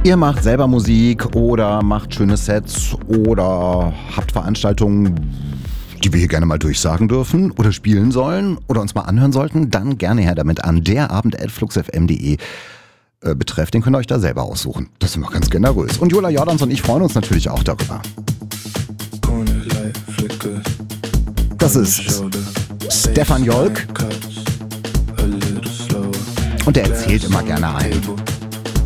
Ihr macht selber Musik oder macht schöne Sets oder habt Veranstaltungen, die wir hier gerne mal durchsagen dürfen oder spielen sollen oder uns mal anhören sollten, dann gerne her damit an derabend@fluxfm.de. Betreff, den könnt ihr euch da selber aussuchen. Das sind wir ganz generös. Und Jola Jordans und ich freuen uns natürlich auch darüber. Das ist Stefan Jolk und der erzählt immer gerne ein.